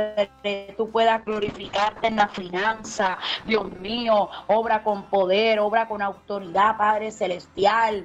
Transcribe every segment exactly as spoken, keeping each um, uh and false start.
tú puedas glorificarte en la finanza. Dios mío, obra con poder, obra con autoridad, Padre Celestial.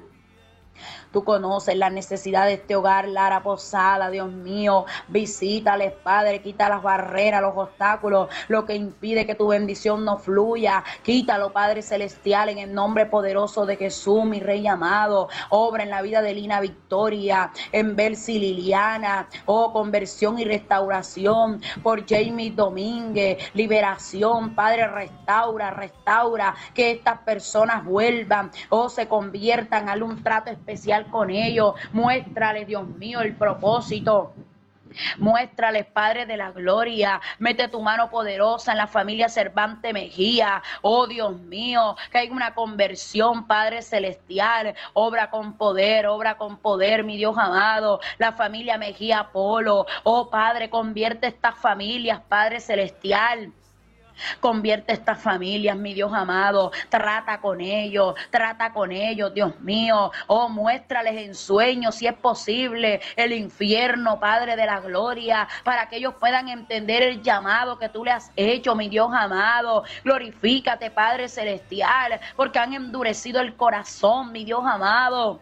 Tú conoces la necesidad de este hogar, Lara Posada, Dios mío, visítales, Padre, quita las barreras, los obstáculos, lo que impide que tu bendición no fluya, quítalo, Padre Celestial, en el nombre poderoso de Jesús, mi Rey amado. Obra en la vida de Lina Victoria, en Belsi Liliana, oh, conversión y restauración, por Jamie Domínguez, liberación, Padre, restaura, restaura, que estas personas vuelvan, oh, se conviertan, hazle un trato especial con ellos, muéstrale, Dios mío, el propósito. Muéstrales, Padre de la gloria, mete tu mano poderosa en la familia Cervantes Mejía, oh Dios mío, que hay una conversión, Padre Celestial, obra con poder, obra con poder, mi Dios amado, la familia Mejía Polo, oh Padre, convierte estas familias, Padre Celestial. Convierte estas familias, mi Dios amado, trata con ellos, trata con ellos, Dios mío, oh, muéstrales en sueños, si es posible, el infierno, Padre de la gloria, para que ellos puedan entender el llamado que tú le has hecho, mi Dios amado. Glorifícate, Padre Celestial, porque han endurecido el corazón, mi Dios amado.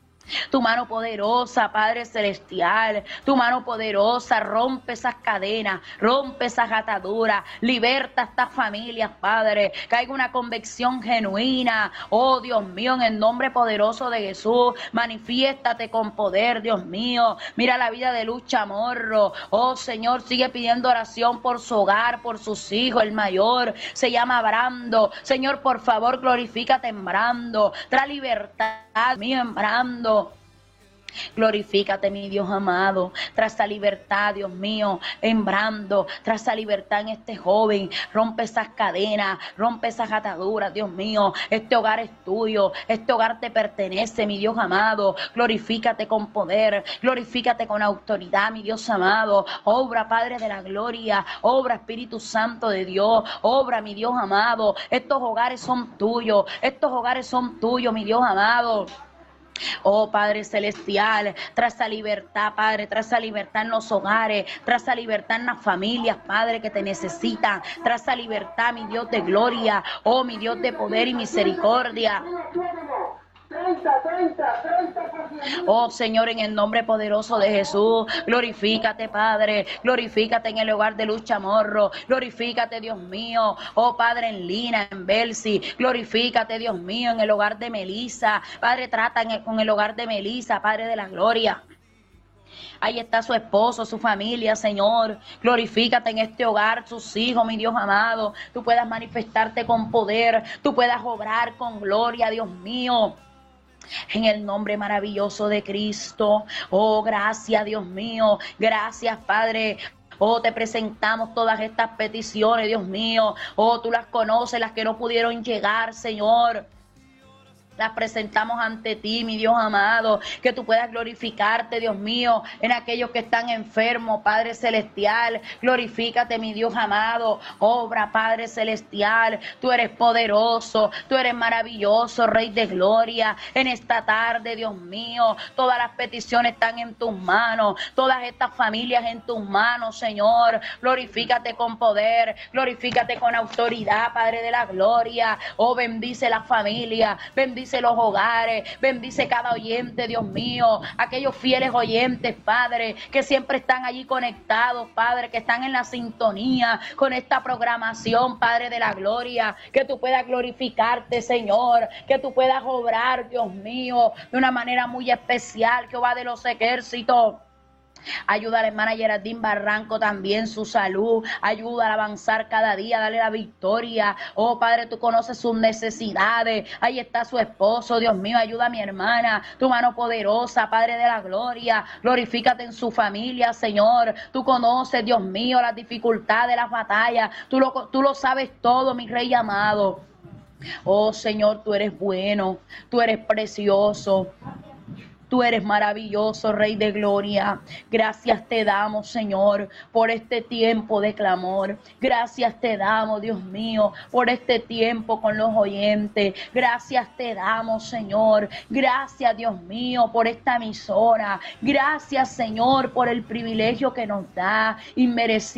Tu mano poderosa, Padre Celestial, tu mano poderosa, rompe esas cadenas, rompe esas ataduras, liberta a estas familias, Padre, que haya una convicción genuina, oh Dios mío, en el nombre poderoso de Jesús, manifiéstate con poder, Dios mío. Mira la vida de Luz Chamorro, oh Señor, sigue pidiendo oración por su hogar, por sus hijos, el mayor se llama Brando, Señor, por favor, glorifícate en Brando, trae libertad, mío, en Brando. Glorifícate, mi Dios amado, tras esa libertad, Dios mío, en Brando, tras esa libertad en este joven, rompe esas cadenas, rompe esas ataduras, Dios mío, este hogar es tuyo, este hogar te pertenece, mi Dios amado. Glorifícate con poder, glorifícate con autoridad, mi Dios amado. Obra, Padre de la gloria, obra, Espíritu Santo de Dios, obra, mi Dios amado. Estos hogares son tuyos, estos hogares son tuyos, mi Dios amado. Oh Padre Celestial, tras esa libertad, Padre, tras esa libertad en los hogares, tras esa libertad en las familias, Padre, que te necesitan, tras esa libertad, mi Dios de gloria, oh mi Dios de poder y misericordia. Oh Señor, en el nombre poderoso de Jesús, glorifícate, Padre, glorifícate en el hogar de Luz Chamorro, glorifícate, Dios mío, oh Padre, en Lina, en Belsi, glorifícate, Dios mío, en el hogar de Melisa, Padre, trata en el, con el hogar de Melisa, Padre de la gloria. Ahí está su esposo, su familia, Señor. Glorifícate en este hogar, sus hijos, mi Dios amado. Tú puedas manifestarte con poder, tú puedas obrar con gloria, Dios mío. En el nombre maravilloso de Cristo. Oh, gracias, Dios mío. Gracias, Padre. Oh, te presentamos todas estas peticiones, Dios mío. Oh, tú las conoces, las que no pudieron llegar, Señor. Las presentamos ante ti, mi Dios amado, que tú puedas glorificarte, Dios mío, en aquellos que están enfermos, Padre Celestial. Glorifícate, mi Dios amado. Obra, Padre Celestial. Tú eres poderoso, tú eres maravilloso, Rey de gloria. En esta tarde, Dios mío, todas las peticiones están en tus manos, todas estas familias en tus manos, Señor. Glorifícate con poder, glorifícate con autoridad, Padre de la gloria. Oh, bendice la familia, bendice los hogares, bendice cada oyente, Dios mío, aquellos fieles oyentes, Padre, que siempre están allí conectados, Padre, que están en la sintonía con esta programación, Padre de la gloria, que tú puedas glorificarte, Señor, que tú puedas obrar, Dios mío, de una manera muy especial, Jehová de los ejércitos. Ayuda a la hermana Geraldine Barranco también, su salud, ayuda a avanzar cada día, dale la victoria. Oh Padre, tú conoces sus necesidades, ahí está su esposo, Dios mío, ayuda a mi hermana, tu mano poderosa, Padre de la gloria, glorifícate en su familia, Señor. Tú conoces, Dios mío, las dificultades, las batallas, tú lo, tú lo sabes todo, mi Rey amado. Oh Señor, tú eres bueno, tú eres precioso. Tú eres maravilloso, Rey de gloria. Gracias te damos, Señor, por este tiempo de clamor. Gracias te damos, Dios mío, por este tiempo con los oyentes. Gracias te damos, Señor. Gracias, Dios mío, por esta emisora. Gracias, Señor, por el privilegio que nos da inmerecido.